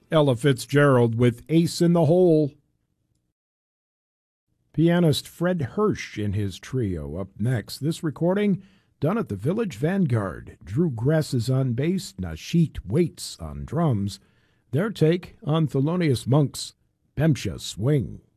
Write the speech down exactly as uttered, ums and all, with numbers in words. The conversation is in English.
Ella Fitzgerald with Ace in the Hole. Pianist Fred Hirsch in his trio up next. This recording done at the Village Vanguard. Drew Gress is on bass, Nasheet Waits on drums. Their take on Thelonious Monk's Bemsha Swing.